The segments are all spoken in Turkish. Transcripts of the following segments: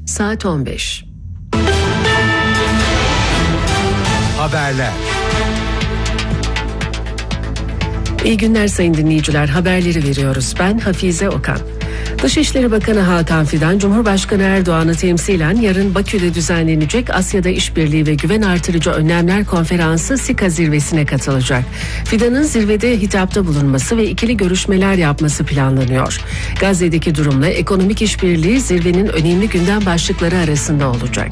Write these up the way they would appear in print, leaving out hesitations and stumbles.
Saat 15. Haberler. İyi günler sayın dinleyiciler. Haberleri veriyoruz. Ben Hafize Okan. Dışişleri Bakanı Hakan Fidan, Cumhurbaşkanı Erdoğan'ı temsilen yarın Bakü'de düzenlenecek Asya'da İşbirliği ve Güven Artırıcı Önlemler Konferansı SİKA zirvesine katılacak. Fidan'ın zirvede hitapta bulunması ve ikili görüşmeler yapması planlanıyor. Gazze'deki durumla ekonomik işbirliği zirvenin önemli gündem başlıkları arasında olacak.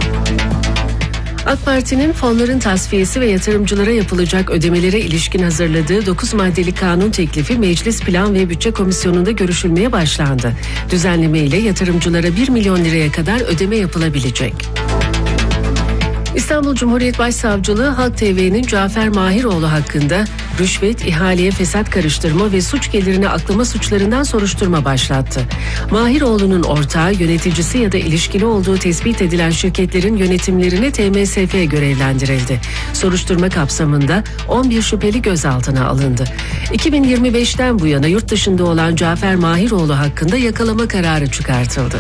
AK Parti'nin fonların tasfiyesi ve yatırımcılara yapılacak ödemelere ilişkin hazırladığı 9 maddelik kanun teklifi Meclis Plan ve Bütçe Komisyonu'nda görüşülmeye başlandı. Düzenleme ile yatırımcılara 1 milyon liraya kadar ödeme yapılabilecek. İstanbul Cumhuriyet Başsavcılığı Halk TV'nin Cafer Mahiroğlu hakkında rüşvet, ihaleye fesat karıştırma ve suç gelirini aklama suçlarından soruşturma başlattı. Mahiroğlu'nun ortağı, yöneticisi ya da ilişkili olduğu tespit edilen şirketlerin yönetimlerine TMSF görevlendirildi. Soruşturma kapsamında 11 şüpheli gözaltına alındı. 2025'ten bu yana yurt dışında olan Cafer Mahiroğlu hakkında yakalama kararı çıkartıldı.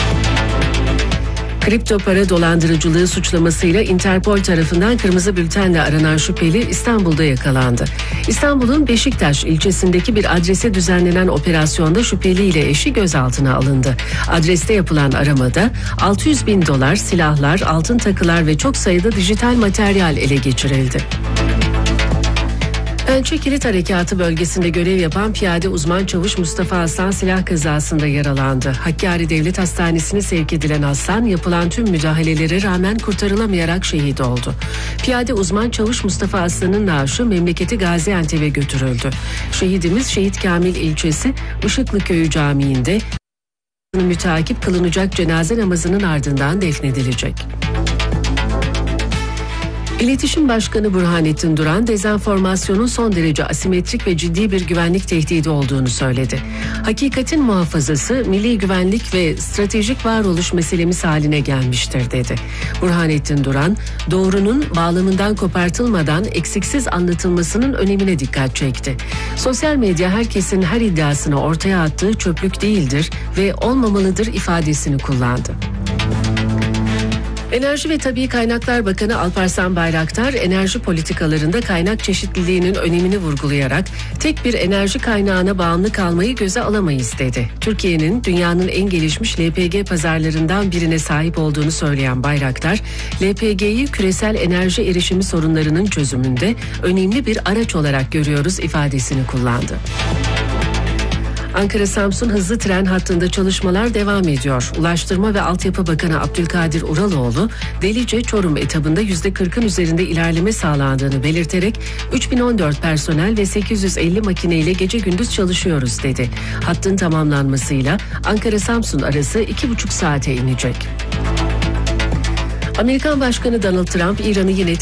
Kripto para dolandırıcılığı suçlamasıyla Interpol tarafından kırmızı bültenle aranan şüpheli İstanbul'da yakalandı. İstanbul'un Beşiktaş ilçesindeki bir adrese düzenlenen operasyonda şüpheliyle eşi gözaltına alındı. Adreste yapılan aramada 600 bin dolar, silahlar, altın takılar ve çok sayıda dijital materyal ele geçirildi. Pençe Kilit Harekatı bölgesinde görev yapan piyade uzman çavuş Mustafa Aslan silah kazasında yaralandı. Hakkari Devlet Hastanesi'ne sevk edilen Aslan yapılan tüm müdahalelere rağmen kurtarılamayarak şehit oldu. Piyade uzman çavuş Mustafa Aslan'ın naaşı memleketi Gaziantep'e götürüldü. Şehidimiz Şehit Kamil ilçesi Işıklı Köyü Camii'nde müteakip kılınacak cenaze namazının ardından defnedilecek. İletişim Başkanı Burhanettin Duran, dezenformasyonun son derece asimetrik ve ciddi bir güvenlik tehdidi olduğunu söyledi. Hakikatin muhafazası, milli güvenlik ve stratejik varoluş meselemiz haline gelmiştir dedi. Burhanettin Duran, doğrunun bağlamından kopartılmadan eksiksiz anlatılmasının önemine dikkat çekti. Sosyal medya herkesin her iddiasını ortaya attığı çöplük değildir ve olmamalıdır ifadesini kullandı. Enerji ve Tabii Kaynaklar Bakanı Alparslan Bayraktar, enerji politikalarında kaynak çeşitliliğinin önemini vurgulayarak tek bir enerji kaynağına bağımlı kalmayı göze alamayız dedi. Türkiye'nin dünyanın en gelişmiş LPG pazarlarından birine sahip olduğunu söyleyen Bayraktar, LPG'yi küresel enerji erişimi sorunlarının çözümünde önemli bir araç olarak görüyoruz ifadesini kullandı. Ankara-Samsun hızlı tren hattında çalışmalar devam ediyor. Ulaştırma ve Altyapı Bakanı Abdülkadir Uraloğlu, Delice-Çorum etabında %40'ın üzerinde ilerleme sağlandığını belirterek 3014 personel ve 850 makineyle gece gündüz çalışıyoruz dedi. Hattın tamamlanmasıyla Ankara-Samsun arası 2,5 saate inecek. Amerikan Başkanı Donald Trump, İran'ı yine